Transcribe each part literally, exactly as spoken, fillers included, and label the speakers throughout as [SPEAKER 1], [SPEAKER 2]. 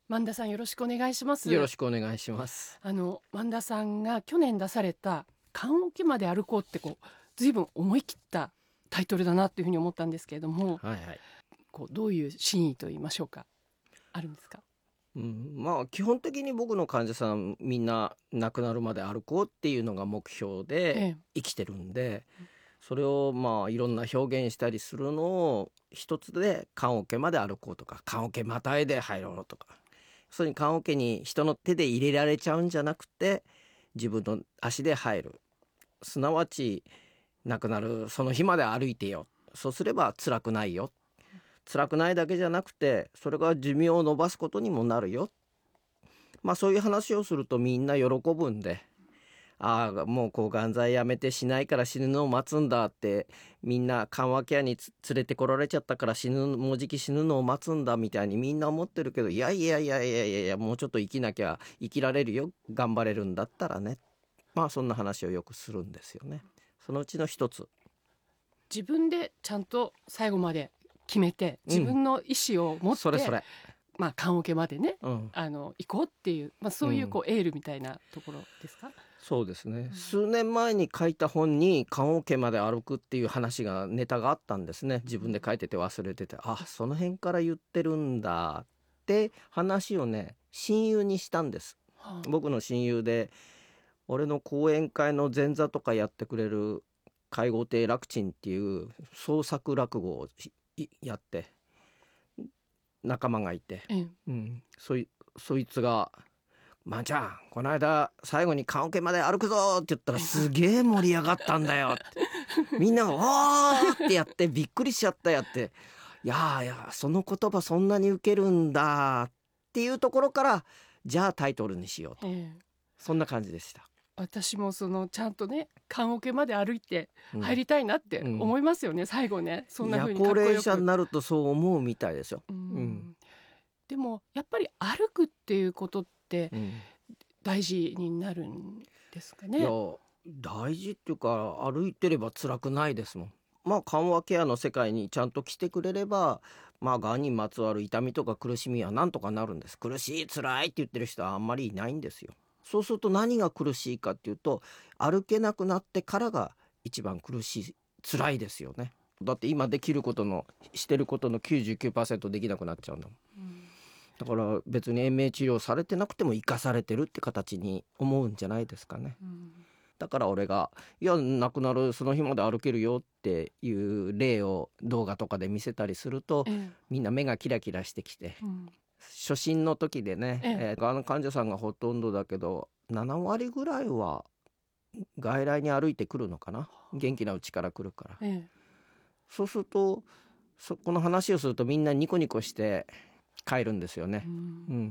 [SPEAKER 1] 萬田さん、よろしくお願いします。
[SPEAKER 2] よろしくお願いします。
[SPEAKER 1] あの萬田さんが去年出された棺桶まで歩こうってこう随分思い切ったタイトルだなというふうに思ったんですけれども、
[SPEAKER 2] はいはい。
[SPEAKER 1] こうどういう真意と言いましょうか、あるんですか？
[SPEAKER 2] うん、まあ基本的に僕の患者さんみんな亡くなるまで歩こうっていうのが目標で
[SPEAKER 1] ええ、
[SPEAKER 2] 生きてるんで、それをまあいろんな表現したりするのを一つで棺桶まで歩こうとか、棺桶またいで入ろうとか、それに棺桶に人の手で入れられちゃうんじゃなくて自分の足で入る、すなわち亡くなるその日まで歩いてよ、そうすれば辛くないよ、辛くないだけじゃなくてそれが寿命を延ばすことにもなるよ、まあそういう話をするとみんな喜ぶんで、ああもう抗がん剤やめてしないから死ぬのを待つんだって、みんな緩和ケアにつ連れてこられちゃったから死ぬもうじき死ぬのを待つんだみたいにみんな思ってるけど、いやいやいやいやいやいや、もうちょっと生きなきゃ生きられるよ、頑張れるんだったらね、まあそんな話をよくするんですよね。そのうちの一つ。
[SPEAKER 1] 自分でちゃんと最後まで決めて自分の意思を持って、
[SPEAKER 2] それそれ、
[SPEAKER 1] まあ棺桶までね、
[SPEAKER 2] うん
[SPEAKER 1] あの行こうっていう、まあ、そういうこうエールみたいなところですか？
[SPEAKER 2] そうですね、数年前に書いた本に棺桶まで歩くっていう話がネタがあったんですね。自分で書いてて忘れてて、あ、その辺から言ってるんだって話をね親友にしたんです。
[SPEAKER 1] はあ、
[SPEAKER 2] 僕の親友で俺の講演会の前座とかやってくれる介護亭楽ちんっていう創作落語をいやって仲間がいて、
[SPEAKER 1] ええ、
[SPEAKER 2] うん、そいそいつがまーちゃんこの間最後に棺桶まで歩くぞって言ったらすげえ盛り上がったんだよってみんながわーってやってびっくりしちゃったやって、いやーいやその言葉そんなにウケるんだっていうところから、じゃあタイトルにしようと、
[SPEAKER 1] ええ、
[SPEAKER 2] そんな感じでした。
[SPEAKER 1] 私もそのちゃんとね棺桶まで歩いて
[SPEAKER 2] うん
[SPEAKER 1] 入りたいなって思いますよね、うん、最後ねそんな風にかっこよく。
[SPEAKER 2] いや高齢者になるとそう思うみたいですよ。
[SPEAKER 1] うん、
[SPEAKER 2] うん、
[SPEAKER 1] でもやっぱり歩くっていうことって
[SPEAKER 2] うん、
[SPEAKER 1] 大事になるんですかね？
[SPEAKER 2] いや大事っていうか歩いてれば辛くないですもん。まあ緩和ケアの世界にちゃんと来てくれれば、まあがんにまつわる痛みとか苦しみはなんとかなるんです。苦しい辛いって言ってる人はあんまりいないんですよ。そうすると何が苦しいかっていうと、歩けなくなってからが一番苦しい辛いですよね。だって今できることのしてることの きゅうじゅうきゅうパーセント できなくなっちゃうんだもん。
[SPEAKER 1] うん、
[SPEAKER 2] だから別に延命治療されてなくても生かされてるって形に思うんじゃないですかね。
[SPEAKER 1] うん、
[SPEAKER 2] だから俺がいや亡くなるその日まで歩けるよっていう例を動画とかで見せたりすると、
[SPEAKER 1] ええ、
[SPEAKER 2] みんな目がキラキラしてきて、
[SPEAKER 1] うん、
[SPEAKER 2] 初診の時でね、
[SPEAKER 1] ええ、
[SPEAKER 2] えー、がん患者さんがほとんどだけどななわりぐらいは外来に歩いてくるのかな、元気なうちから来るから。
[SPEAKER 1] ええ、
[SPEAKER 2] そうするとそこの話をするとみんなニコニコして帰るんですよね。
[SPEAKER 1] うん、
[SPEAKER 2] うん、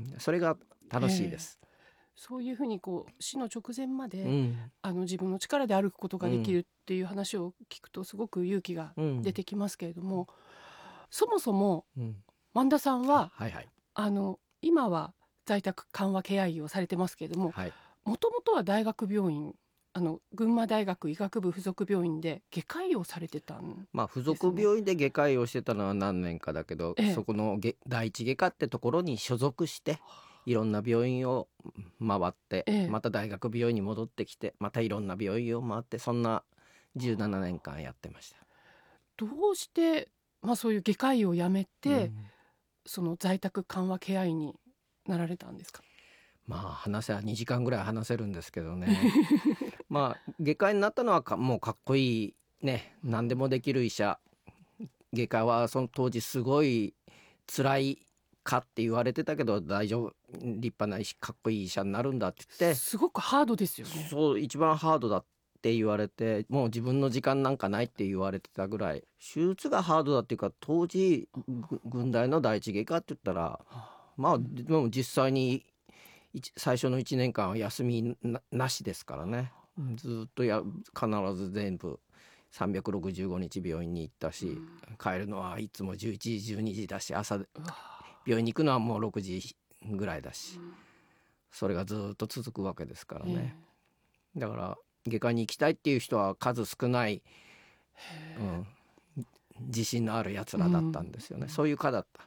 [SPEAKER 2] それが楽しいです。
[SPEAKER 1] ええ、そういうふうにこう死の直前まで、
[SPEAKER 2] うん、
[SPEAKER 1] あの自分の力で歩くことができるっていう話を聞くとすごく勇気が出てきますけれども、そもそも
[SPEAKER 2] うん、
[SPEAKER 1] 萬田さんは
[SPEAKER 2] はいはい
[SPEAKER 1] あの今は在宅緩和ケア医をされてますけれども、
[SPEAKER 2] はい、
[SPEAKER 1] もともとは大学病院、あの群馬大学医学部附属病院で外科医をされてたん
[SPEAKER 2] まあ付属病院で外科医をしてたのは何年かだけど、
[SPEAKER 1] ええ、
[SPEAKER 2] そこのげ第一外科ってところに所属していろんな病院を回って、
[SPEAKER 1] ええ、
[SPEAKER 2] また大学病院に戻ってきてまたいろんな病院を回って、そんなじゅうななねんかんやってました。
[SPEAKER 1] どうして、まあ、そういう外科医を辞めて、
[SPEAKER 2] うん、
[SPEAKER 1] その在宅緩和ケア医になられたんですか？
[SPEAKER 2] まあ話せばにじかんぐらい話せるんですけどねまあ外科医になったのはかもうかっこいいね、何でもできる医者。外科はその当時すごい辛いかって言われてたけど、大丈夫立派な医師かっこいい医者になるんだって言って、
[SPEAKER 1] すごくハードですよね。
[SPEAKER 2] そう一番ハードだって言われて、もう自分の時間なんかないって言われてたぐらい、手術がハードだっていうか、当時ぐ軍大の第一外科って言ったらまあでも実際に最初のいちねんかんは休み な, なしですからね。ずっとや必ず全部さんびゃくろくじゅうごにち病院に行ったし、うん、帰るのはいつもじゅういちじじゅうにじだし、朝病院に行くのはもうろくじぐらいだし、うん、それがずっと続くわけですからね、えー、だから外科に行きたいっていう人は数少ない、うん、自信のあるやつらだったんですよね、うん、そういう科だった。